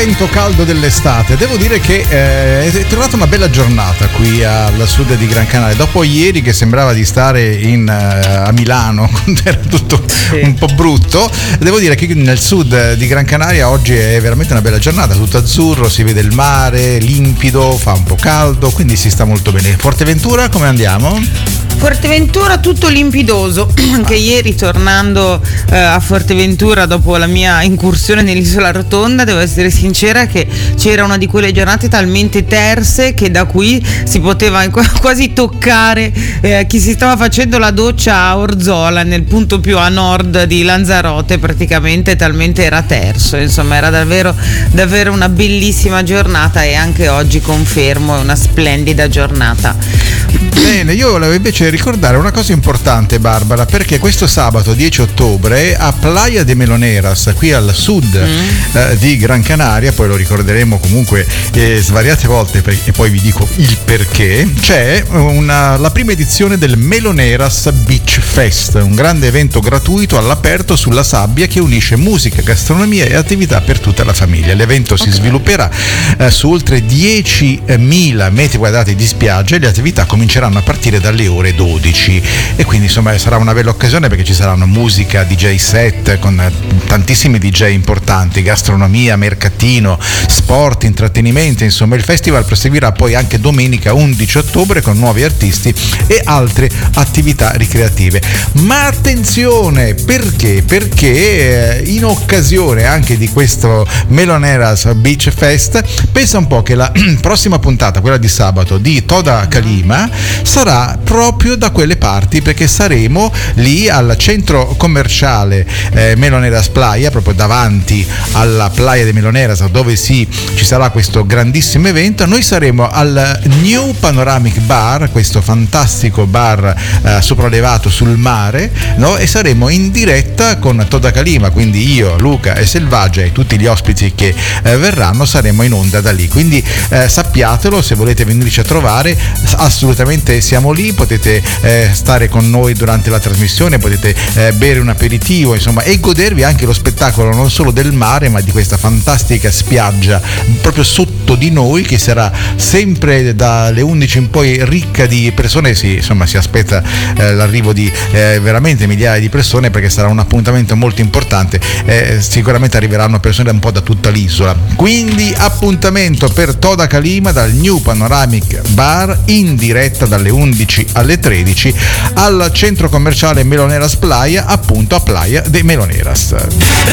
vento caldo dell'estate. Devo dire che è tornata una bella giornata qui al sud di Gran Canaria. Dopo ieri che sembrava di stare a Milano, quando era tutto un po' brutto, devo dire che nel sud di Gran Canaria oggi è veramente una bella giornata, tutto azzurro, si vede il mare, limpido, fa un po' caldo, quindi si sta molto bene. Forteventura, come andiamo? Forteventura tutto limpidoso. Anche ieri, tornando a Forteventura dopo la mia incursione nell'isola Rotonda, devo essere sincera che c'era una di quelle giornate talmente terse che da qui si poteva quasi toccare chi si stava facendo la doccia a Orzola, nel punto più a nord di Lanzarote, praticamente, talmente era terso. Insomma, era davvero una bellissima giornata, e anche oggi confermo, è una splendida giornata. Bene, io volevo invece ricordare una cosa importante, Barbara, perché questo sabato 10 ottobre a Playa de Meloneras, qui al sud di Gran Canaria, poi lo ricorderemo comunque svariate volte e poi vi dico il perché, c'è la prima edizione del Meloneras Beach Fest, un grande evento gratuito all'aperto sulla sabbia che unisce musica, gastronomia e attività per tutta la famiglia. L'evento si svilupperà su oltre 10.000 metri quadrati di spiaggia e le attività cominceranno a partire dalle ore 12, e quindi insomma sarà una bella occasione perché ci saranno musica, DJ set con tantissimi DJ importanti, gastronomia, mercatino, sport, intrattenimento. Insomma, il festival proseguirà poi anche domenica 11 ottobre con nuovi artisti e altre attività ricreative. Ma attenzione, perché in occasione anche di questo Meloneras Beach Fest, pensa un po' che la prossima puntata, quella di sabato, di Toda Calima, sarà proprio da quelle parti, perché saremo lì al centro commerciale Meloneras Playa, proprio davanti alla Playa de Meloneras, dove ci sarà questo grandissimo evento. Noi saremo al New Panoramic Bar, questo fantastico bar sopraelevato sul mare, no? E saremo in diretta con Toda Calima, quindi io, Luca e Selvaggia e tutti gli ospiti che verranno saremo in onda da lì, quindi sappiatelo, se volete venirci a trovare assolutamente siamo lì, potete stare con noi durante la trasmissione, potete bere un aperitivo, insomma, e godervi anche lo spettacolo non solo del mare ma di questa fantastica spiaggia proprio sotto di noi, che sarà sempre dalle 11 in poi ricca di persone. Si aspetta l'arrivo di veramente migliaia di persone, perché sarà un appuntamento molto importante, sicuramente arriveranno persone un po' da tutta l'isola, quindi appuntamento per Toda Calima dal New Panoramic Bar in diretta dalle 11 alle 13 al centro commerciale Meloneras Playa, appunto a Playa de Meloneras.